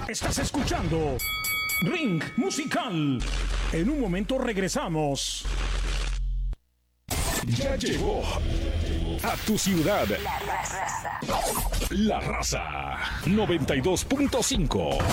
Estás escuchando Ring Musical. En un momento regresamos. Ya llegó a tu ciudad La Raza 92.5.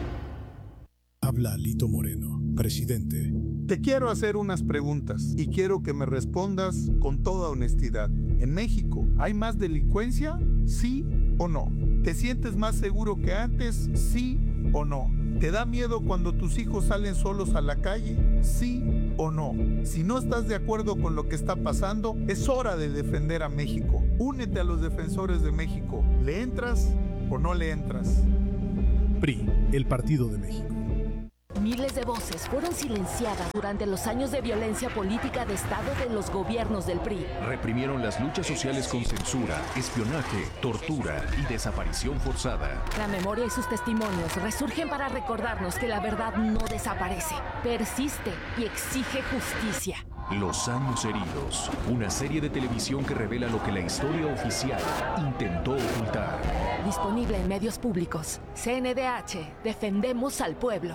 Habla Lito Moreno, presidente. Te quiero hacer unas preguntas y quiero que me respondas con toda honestidad. ¿En México hay más delincuencia? ¿Sí o no? ¿Te sientes más seguro que antes? ¿Sí o no? ¿Te da miedo cuando tus hijos salen solos a la calle? ¿Sí o no? Si no estás de acuerdo con lo que está pasando, es hora de defender a México. Únete a los defensores de México. ¿Le entras o no le entras? PRI, el Partido de México. Miles de voces fueron silenciadas durante los años de violencia política de Estado de los gobiernos del PRI. Reprimieron las luchas sociales con censura, espionaje, tortura y desaparición forzada. La memoria y sus testimonios resurgen para recordarnos que la verdad no desaparece, persiste y exige justicia. Los años heridos, una serie de televisión que revela lo que la historia oficial intentó ocultar. Disponible en medios públicos. CNDH, defendemos al pueblo.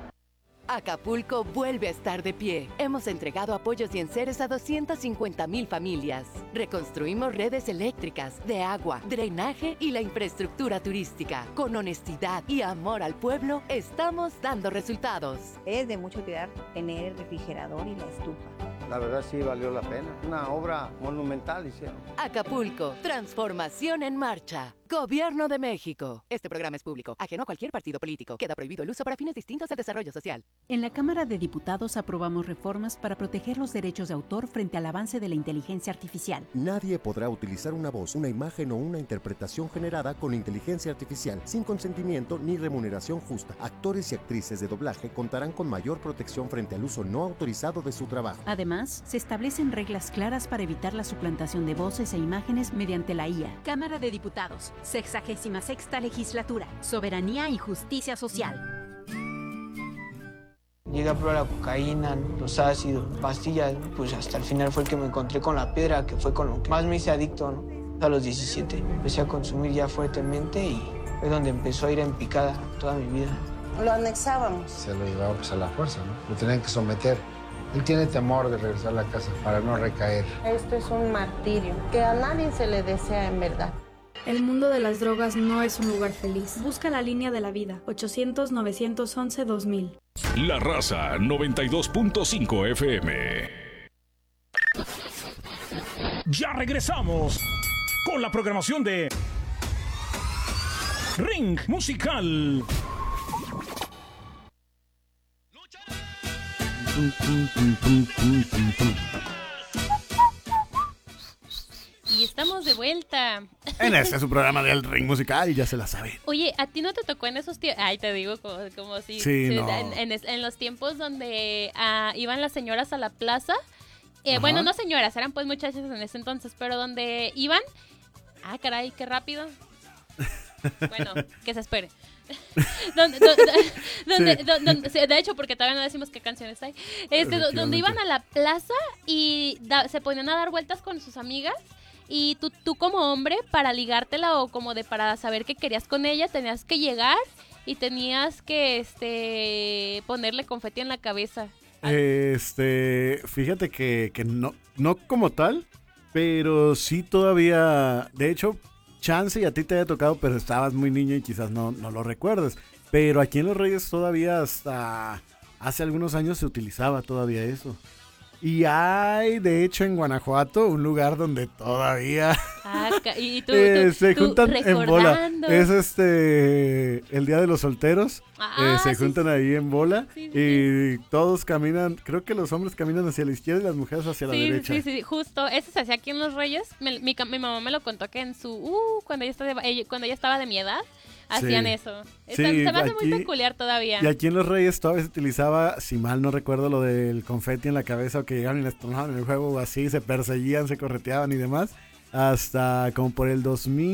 Acapulco vuelve a estar de pie. Hemos entregado apoyos y enseres a 250,000 familias. Reconstruimos redes eléctricas, de agua, drenaje y la infraestructura turística. Con honestidad y amor al pueblo, estamos dando resultados. Es de mucha utilidad tener el refrigerador y la estufa. La verdad sí valió la pena. Una obra monumental hicieron. Acapulco, transformación en marcha. Gobierno de México. Este programa es público, ajeno a cualquier partido político. Queda prohibido el uso para fines distintos al desarrollo social. En la Cámara de Diputados aprobamos reformas para proteger los derechos de autor frente al avance de la inteligencia artificial. Nadie podrá utilizar una voz, una imagen o una interpretación generada con inteligencia artificial sin consentimiento ni remuneración justa. Actores y actrices de doblaje contarán con mayor protección frente al uso no autorizado de su trabajo. Además, se establecen reglas claras para evitar la suplantación de voces e imágenes mediante la IA. Cámara de Diputados, 66ª Legislatura, Soberanía y Justicia Social. Llegué a probar la cocaína, los ácidos, pastillas, pues hasta el final fue el que me encontré con la piedra, que fue con lo que más me hice adicto, ¿no? A los 17 empecé a consumir ya fuertemente y fue donde empezó a ir en picada toda mi vida. Lo anexábamos. Se lo llevaba pues a la fuerza, ¿no? Lo tenían que someter. Él tiene temor de regresar a la casa para no recaer. Esto es un martirio que a nadie se le desea en verdad. El mundo de las drogas no es un lugar feliz. Busca la línea de la vida, 800-911-2000. La Raza 92.5 FM. Ya regresamos con la programación de Ring Musical. Y estamos de vuelta. En este es su programa del Ring Musical y ya se la saben. Oye, ¿a ti no te tocó en esos tiempos? Ay, te digo como si... Sí, no. En los tiempos donde iban las señoras a la plaza. Bueno, no señoras, eran pues muchachas en ese entonces, pero donde iban... Ah, caray, qué rápido. Bueno, que se espere. De hecho, porque todavía no decimos qué canciones hay. Donde iban a la plaza y se ponían a dar vueltas con sus amigas. Y tú como hombre, para ligártela o como para saber qué querías con ella, tenías que llegar y tenías que ponerle confeti en la cabeza. Fíjate que no como tal, pero sí todavía, de hecho, chance y a ti te había tocado, pero estabas muy niño y quizás no lo recuerdes. Pero aquí en Los Reyes todavía hasta hace algunos años se utilizaba todavía eso. Y hay, de hecho, en Guanajuato, un lugar donde todavía y se juntan en bola. Es el Día de los Solteros. Se juntan ahí en bola y todos caminan. Creo que los hombres caminan hacia la izquierda y las mujeres hacia la derecha. Sí, justo. Eso se hacía aquí en Los Reyes. Mi mamá me lo contó que en cuando ella estaba de mi edad. Hacían eso. Se me hace muy peculiar todavía. Y aquí en Los Reyes todavía se utilizaba, si mal no recuerdo, lo del confeti en la cabeza o que llegaban y les tronaban en el juego o así, se perseguían, se correteaban y demás. hasta como por el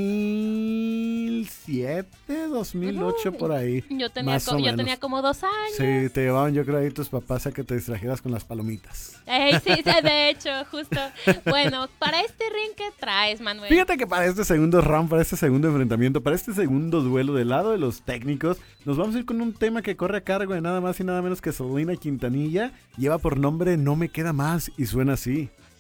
2007, 2008, por ahí. Yo tenía como 2 años. Sí, te llevaban yo creo ahí tus papás a que te distrajeras con las palomitas. Sí, de hecho, justo. Bueno, para este ring, ¿qué traes, Manuel? Fíjate que para este segundo round, para este segundo enfrentamiento, para este segundo duelo del lado de los técnicos, nos vamos a ir con un tema que corre a cargo de nada más y nada menos que Selena Quintanilla. Lleva por nombre No Me Queda Más y suena así.